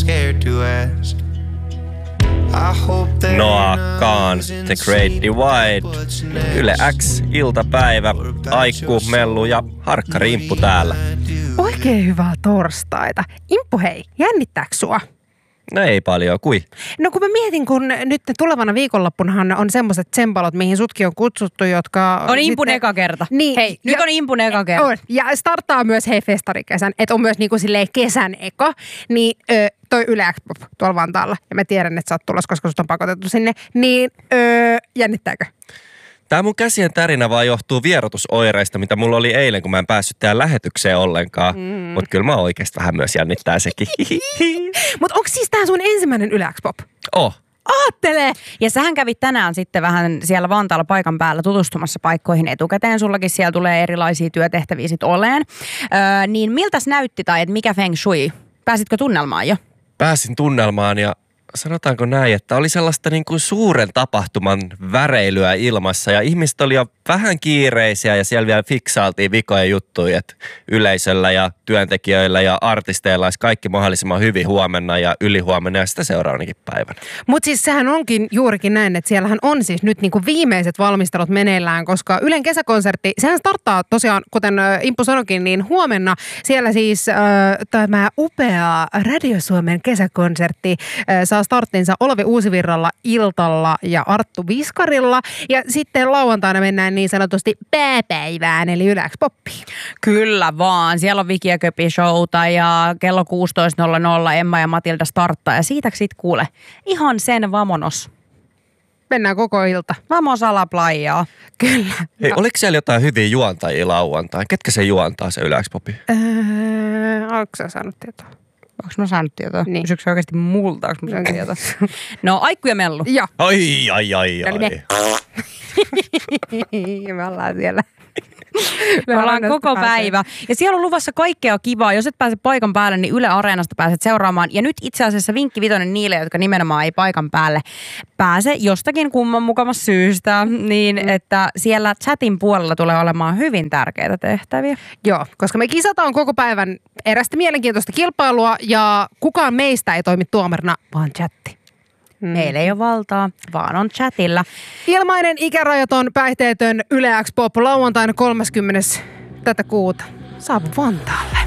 scared to ask. Noah Kahan, The Great Divide. Yle X, iltapäivä, Aikku, Mellu ja Harkkari Imppu täällä. Oikein hyvää torstaita. Imppu hei, jännittääkö sua? No ei paljon, kui? No kun mä mietin, kun nyt tulevana viikonloppunahan on semmoiset tsempalot, mihin sutkin on kutsuttu, jotka... On Impun eka kerta. Niin, hei, nyt on Impun eka kerta. On. Ja starttaa myös hei festarikesän, että on myös niinku silleen kesän eka. Niin toi Yle X-pop tuolla Vantaalla, ja mä tiedän, että sä oot tulossa, koska sut on pakotettu sinne, niin jännittääkö? Tää mun käsien tärinä vaan johtuu vierotusoireista, mitä mulla oli eilen, kun mä en päässyt tähän lähetykseen ollenkaan. Mut kyllä mä oikeesti vähän myös jännittää sekin. Mut onko siis tää sun ensimmäinen Yle X-pop? Aattele! Ja sähän kävit tänään sitten vähän siellä Vantaalla paikan päällä tutustumassa paikkoihin etukäteen. Sullakin siellä tulee erilaisia työtehtäviä sit oleen. Niin miltäs näytti tai että mikä feng shui? Pääsitkö tunnelmaan jo? Pääsin tunnelmaan ja sanotaanko näin, että oli sellaista niin kuin suuren tapahtuman väreilyä ilmassa ja ihmiset oli jo vähän kiireisiä ja siellä vielä fiksailtiin vikoja juttuja, että yleisöllä ja työntekijöillä ja artisteilla olisi kaikki mahdollisimman hyvin huomenna ja ylihuomenna ja sitä seuraavanakin päivänä. Mutta siis sehän onkin juurikin näin, että siellähän on siis nyt niinku viimeiset valmistelut meneillään, koska Ylen kesäkonsertti, sehän starttaa tosiaan, kuten Imppu sanoikin, niin huomenna siellä siis tämä upea Radio Suomen kesäkonsertti saa starttinsa Olavi Uusivirralla, Iltalla ja Arttu Viskarilla. Ja sitten lauantaina mennään niin sanotusti pääpäivään, eli Yle X-poppiin. Kyllä vaan. Siellä on Viki ja Köpi showta ja kello 16.00 Emma ja Matilda starttaa. Ja siitä sit kuule, ihan sen vamonos. Mennään koko ilta. Vamos ala playaa. Kyllä. Hei, oliko siellä jotain hyviä juontajia lauantain? Ketkä se juontaa se Yle X-popi? Oletko sä saanut tietoa? Onko mä saanut tietoa? Niin. Kysytkö sä oikeasti multa? Onko mä saanut tietoa? No, Aikku ja Mellu. Joo. Ai. Me ollaan siellä. Me ollaan koko päivä. Ja siellä on luvassa kaikkea kivaa. Jos et pääse paikan päälle, niin Yle Areenasta pääset seuraamaan. Ja nyt itse asiassa vinkki vitonen niille, jotka nimenomaan ei paikan päälle pääse jostakin kumman mukavasta syystä. Niin, että siellä chatin puolella tulee olemaan hyvin tärkeitä tehtäviä. Joo, koska me kisataan koko päivän erästä mielenkiintoista kilpailua ja kukaan meistä ei toimi tuomarina, vaan chatti. Meillä ei ole valtaa, vaan on chatilla. Ilmainen, ikärajaton, päihteetön Yle X-pop lauantaina 30. tätä kuuta. Saavu Vantaalle.